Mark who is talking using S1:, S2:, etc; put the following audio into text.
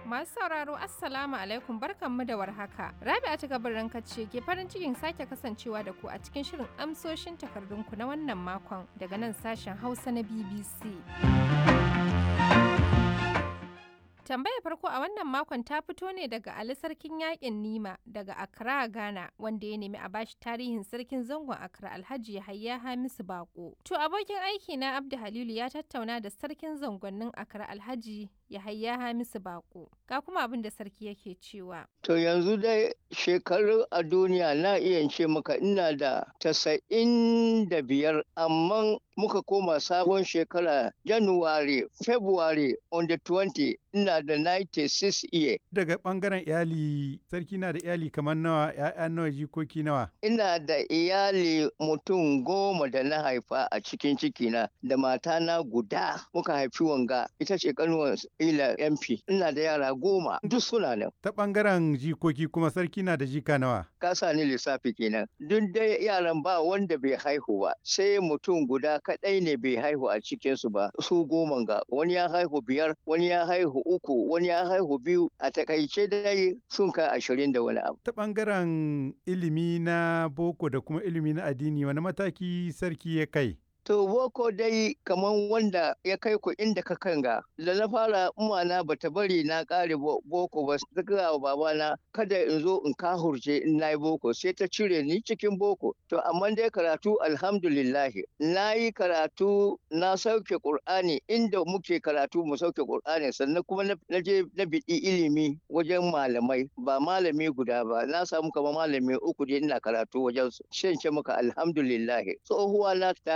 S1: Masu sauraro Assalamu alaikum barkanmu da warhaka. Rabi'a ta gabarin ce ke farin cikin sake kasancewa da ku a cikin shirin amsoshin takardunku na wannan makon daga nan sashen Hausa na BBC. Tambayar farko a wannan makon ta fito ne daga Ali Sarkin Yaƙin Nima daga Accra, Ghana, wanda ya nemi a bashi tarihin sarkin zangon Accra Alhaji Yahaya Hamisu Bako. To abokin aiki na Abdu Halilu ya tattauna da sarkin zangonnin Accra Alhaji Yahaya Hamisu Bako. Ga kuma abin da sarki yake cewa.
S2: To yanzu dai shekaru a duniya na iya ce maka ina da 95, amma muka koma sabon shekara January, February on the 20 ina da 96 year.
S3: Daga ɓangaren iyali, sarki na da iyali kamar nawa, ‘ya'ya nawa, jikoki nawa?
S2: Ina da iyali mutum 10 da na haifa a cikin cikina da matana guda muka haifi wanga ita ce kanuwar ila MP. Ina da yara 10 duk suna nan.
S3: Ta ɓangaren jikoki kuma sarki na da jika nawa?
S2: Ka sa ni lissafi kenan. Duk dai yaran ba wanda bai haihu ba, sai mutum guda kaɗai ne bai haihu a cikinsu ba. Su 10 ga wani ya haihu 5, wani ya haihu 3, wani ya haihu 2. A takaice dai sun kai 20 da wani abu.
S3: Ta ɓangaren ilimi na boko da kuma ilimi na addini wani mataki sarki ya kai?
S2: To boko dai kaman wanda ya kai ku inda ka kanga. Da na fara umana bata bari na kare boko ba, ta gaya wa babana kada in zo in kahurce in nayi boko, sai ta cire ni cikin boko. To amma dai karatu alhamdulillah. Na yi karatu na sauke Qur'ani inda muke karatu mu sauke Qur'ani, sannan kuma na je na biɗi ilimi wajen malamai, ba malami guda ba. Na samu kamar malami 3 dai ina karatu wajen su. Shan ce maka alhamdulillah. Tsohuwa na ta